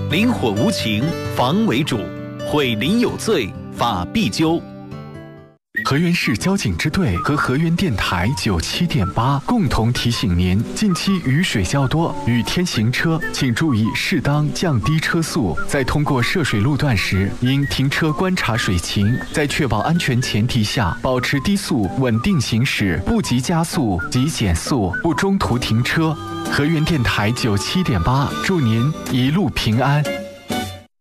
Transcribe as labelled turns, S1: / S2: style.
S1: 临火无情，防为主；毁邻有罪，法必究。
S2: 河源市交警支队和河源电台97.8共同提醒您：近期雨水较多，雨天行车请注意适当降低车速。在通过涉水路段时，应停车观察水情，在确保安全前提下，保持低速稳定行驶，不急加速，急减速，不中途停车。河源电台97.8，祝您一路平安。